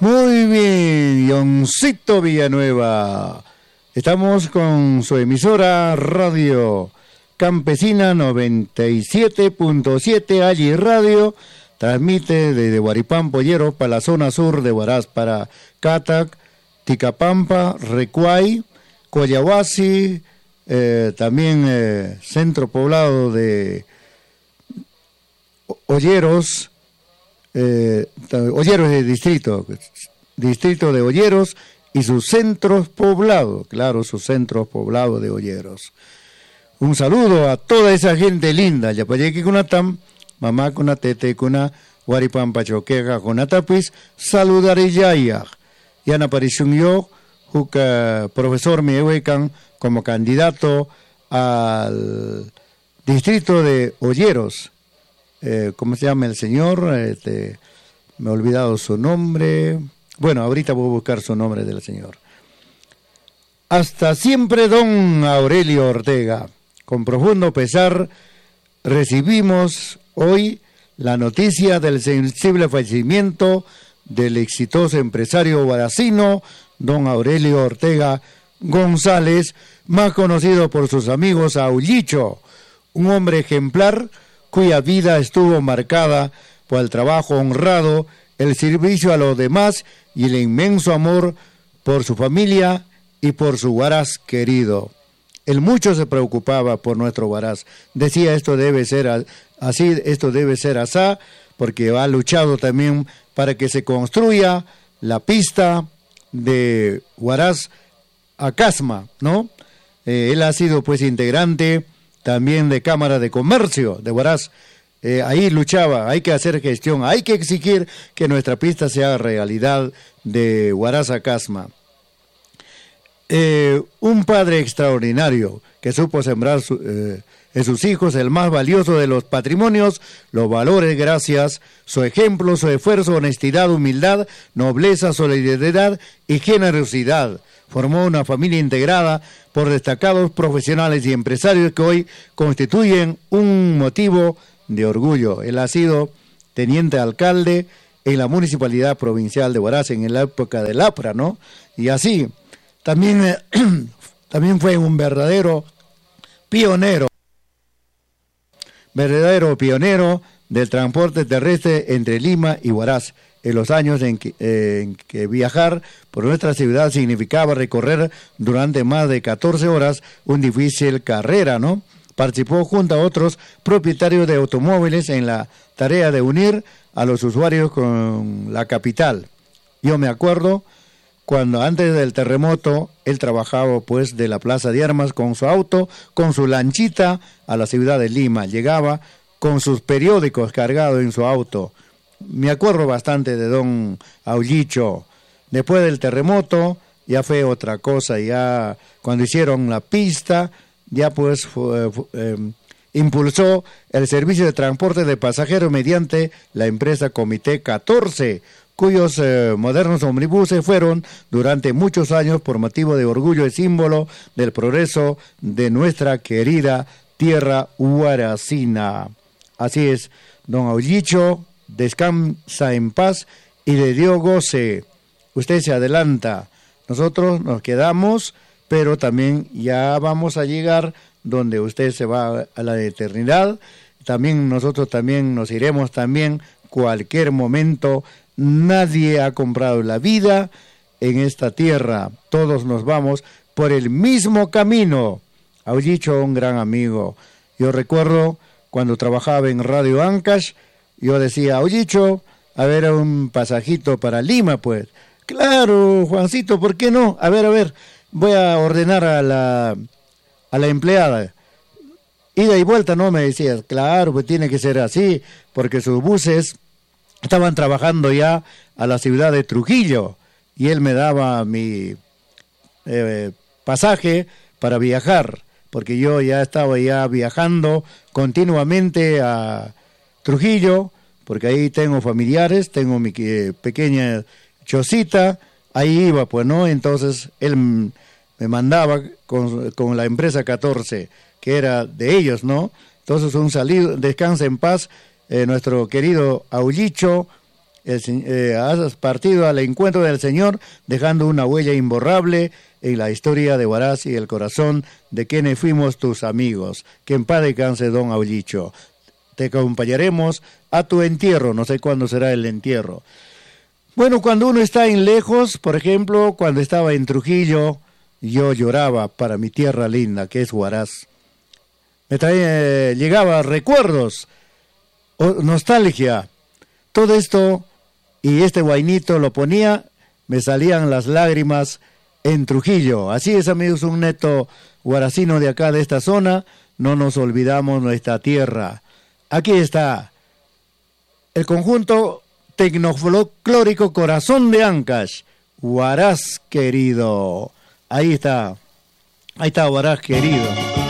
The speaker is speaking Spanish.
Muy bien, Yoncito Villanueva. Estamos con su emisora Radio Campesina 97.7, Allí Radio. Transmite desde Huaripán, Pollero, para la zona sur de Huaraz, para Catac, Ticapampa, Recuay, Coyahuasi, también centro poblado de Olleros, Olleros de distrito de Olleros y sus centros poblados, claro, sus centros poblados de Olleros. Un saludo a toda esa gente linda, Yapayequi Kunatam, mamá kuna tete kuna, Huaripampa choqueja kuna tapis, saludariyaya. Yana aparición yo, profesor Miehuecan, como candidato al distrito de Olleros. ¿Cómo se llama el señor? Me he olvidado su nombre. Bueno, ahorita voy a buscar su nombre del señor. Hasta siempre, don Aurelio Ortega. Con profundo pesar recibimos hoy la noticia del sensible fallecimiento del exitoso empresario huaracino, don Aurelio Ortega González, más conocido por sus amigos Aullicho, un hombre ejemplar cuya vida estuvo marcada por el trabajo honrado, el servicio a los demás y el inmenso amor por su familia y por su Huaraz querido. Él mucho se preocupaba por nuestro Huaraz. Decía, esto debe ser así, esto debe ser asá, porque ha luchado también para que se construya la pista de Huaraz a Casma, ¿no? Él ha sido pues integrante también de Cámara de Comercio de Huaraz. Ahí luchaba, hay que hacer gestión, hay que exigir que nuestra pista sea realidad de Huaraz a Casma. Un padre extraordinario que supo sembrar en sus hijos el más valioso de los patrimonios, los valores, gracias, su ejemplo, su esfuerzo, honestidad, humildad, nobleza, solidaridad y generosidad. Formó una familia integrada por destacados profesionales y empresarios que hoy constituyen un motivo de orgullo. Él ha sido teniente alcalde en la Municipalidad Provincial de Huaraz en la época del APRA, ¿no? Y así, también fue un verdadero pionero del transporte terrestre entre Lima y Huaraz, en los años en que viajar por nuestra ciudad significaba recorrer durante más de 14 horas una difícil carrera, ¿no? Participó junto a otros propietarios de automóviles en la tarea de unir a los usuarios con la capital. Yo me acuerdo cuando antes del terremoto él trabajaba pues de la Plaza de Armas con su auto, con su lanchita a la ciudad de Lima. Llegaba con sus periódicos cargados en su auto. Me acuerdo bastante de don Aullicho. Después del terremoto ya fue otra cosa, ya cuando hicieron la pista, ya pues impulsó el servicio de transporte de pasajeros mediante la empresa Comité 14, cuyos modernos omnibuses fueron durante muchos años por motivo de orgullo y símbolo del progreso de nuestra querida tierra huaracina. Así es, don Aullicho, descansa en paz y le dio goce. Usted se adelanta, nosotros nos quedamos, pero también ya vamos a llegar donde usted se va a la eternidad. También nosotros también nos iremos también cualquier momento. Nadie ha comprado la vida en esta tierra, todos nos vamos por el mismo camino. Aullicho, un gran amigo. Yo recuerdo cuando trabajaba en Radio Ancash, yo decía, Aullicho, a ver, un pasajito para Lima, pues. Claro, Juancito, ¿por qué no? A ver, voy a ordenar a la empleada. Ida y vuelta, ¿no? Me decías, claro, pues tiene que ser así, porque sus buses estaban trabajando ya a la ciudad de Trujillo, y él me daba mi pasaje para viajar, porque yo ya estaba ya viajando continuamente a Trujillo, porque ahí tengo familiares, tengo mi pequeña chocita, ahí iba, pues, ¿no? Entonces él me mandaba con la empresa 14, que era de ellos, ¿no? Entonces un saludo, descansa en paz, nuestro querido Aullicho, has partido al encuentro del Señor, dejando una huella imborrable en la historia de Huaraz y el corazón de quienes fuimos tus amigos. Que en paz descanse, don Aullicho. Te acompañaremos a tu entierro, no sé cuándo será el entierro. Bueno, cuando uno está en lejos, por ejemplo, cuando estaba en Trujillo, yo lloraba para mi tierra linda, que es Huaraz. Llegaba recuerdos, nostalgia. Todo esto, y este guainito lo ponía, me salían las lágrimas en Trujillo. Así es, amigos, un neto huaracino de acá, de esta zona. No nos olvidamos nuestra tierra. Aquí está el conjunto tecnofolclórico Corazón de Ancash. Huaraz querido. Ahí está Huaraz querido.